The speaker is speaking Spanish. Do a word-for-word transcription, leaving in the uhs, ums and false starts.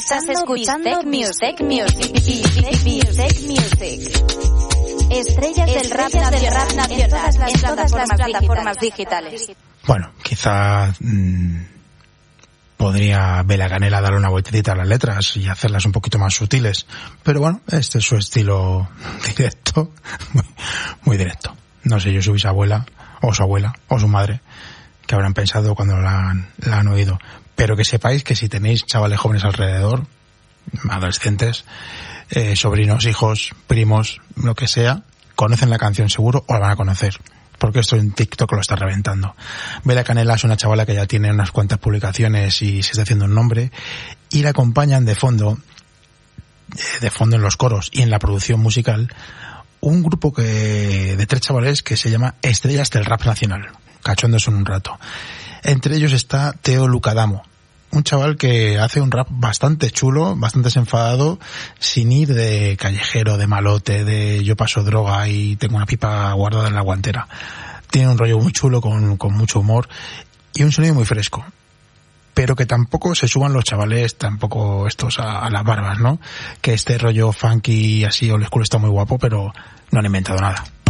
Estás escuchando Music Music Music Music. Estrellas del rap nacional en todas las plataformas digitales. Bueno, quizá mmm, podría Bela Canela darle una vueltecita a las letras y hacerlas un poquito más sutiles, pero bueno, este es su estilo directo, muy, muy directo. No sé yo su bisabuela o su abuela o su madre que habrán pensado cuando la han, la han oído, pero que sepáis que si tenéis chavales jóvenes alrededor, adolescentes, eh, sobrinos, hijos, primos, lo que sea, conocen la canción seguro o la van a conocer, porque esto en TikTok lo está reventando. Bela Canela es una chavala que ya tiene unas cuantas publicaciones y se está haciendo un nombre, y la acompañan de fondo, de fondo en los coros y en la producción musical, un grupo que de tres chavales que se llama Estrellas del Rap Nacional. Cachondos en un rato. Entre ellos está Teo Lucadamo, un chaval que hace un rap bastante chulo, bastante desenfadado, sin ir de callejero, de malote, de yo paso droga y tengo una pipa guardada en la guantera. Tiene un rollo muy chulo, con, con mucho humor y un sonido muy fresco. Pero que tampoco se suban los chavales, tampoco estos a, a las barbas, ¿no? Que este rollo funky así old school está muy guapo, pero no han inventado nada.